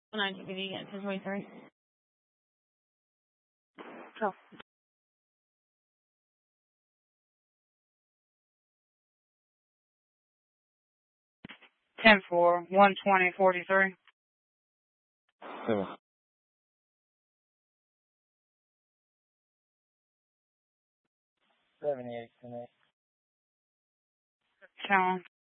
9TV again, 1023. Go. 10-4, 120-43. 7. 78 tonight. Challenge.